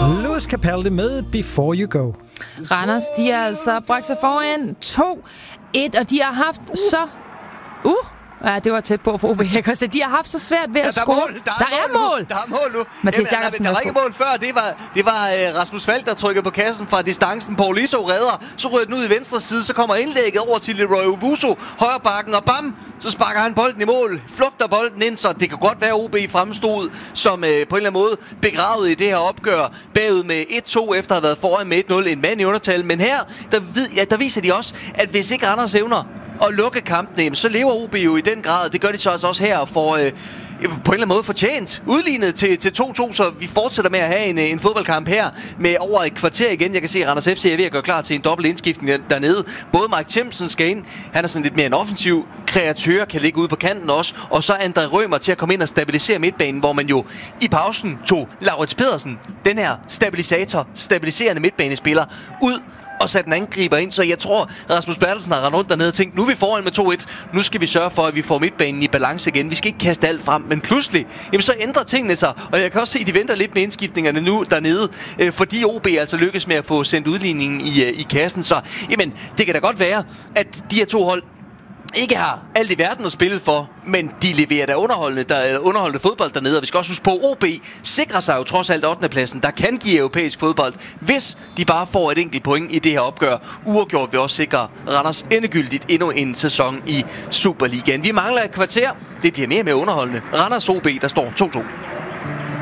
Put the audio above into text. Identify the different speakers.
Speaker 1: Louis Capaldi med Before You Go.
Speaker 2: Randers, de er altså bragt sig foran 2-1, og de har haft så... Ja, det var tæt på for OB. Jeg kan se, de har haft så svært ved at score. Der er mål!
Speaker 3: Der er mål nu.
Speaker 2: Mathias Jacobsen,
Speaker 3: der var ikke mål før. Det var Rasmus Falk, der trykkede på kassen fra distancen. Paul Iso redder. Så ryger den ud i venstre side. Så kommer indlægget over til Leroy Owusu. Højre bakken, og bam! Så sparker han bolden i mål. Flugter bolden ind, så det kan godt være, OB fremstod som på en eller anden måde begravet i det her opgør. Bagud med 1-2 efter at have været foran med 1-0. En mand i undertal. Men her, der viser de også, at hvis ikke Randers evner og lukke kampene, så lever OB jo i den grad. Det gør de så altså også her for på en eller anden måde fortjent. Udlignet til 2-2, så vi fortsætter med at have en fodboldkamp her med over et kvarter igen. Jeg kan se, at Randers FC er ved at gøre klar til en dobbelt indskiftning dernede. Både Mike Thiemsen skal ind. Han er sådan lidt mere en offensiv kreatør, kan ligge ude på kanten også. Og så André Rømer til at komme ind og stabilisere midtbanen, hvor man jo i pausen tog Laurits Pedersen, den her stabiliserende midtbanespiller, ud og satte en angriber ind, så jeg tror, Rasmus Bertelsen har rendt rundt dernede og tænkt, nu er vi foran med 2-1, nu skal vi sørge for, at vi får midtbanen i balance igen. Vi skal ikke kaste alt frem, men pludselig, jamen så ændrer tingene sig, og jeg kan også se, at de venter lidt med indskiftningerne nu dernede, fordi OB altså lykkes med at få sendt udligningen i kassen, så jamen, det kan da godt være, at de her to hold ikke har alt i verden at spille for, men de leverer da underholdende fodbold dernede. Og vi skal også huske på, OB sikrer sig jo trods alt 8. pladsen, der kan give europæisk fodbold, hvis de bare får et enkelt point i det her opgør. Uafgjort vil også sikre Randers endegyldigt endnu en sæson i Superligaen. Vi mangler et kvarter. Det bliver mere og mere underholdende. Randers OB, der står 2-2.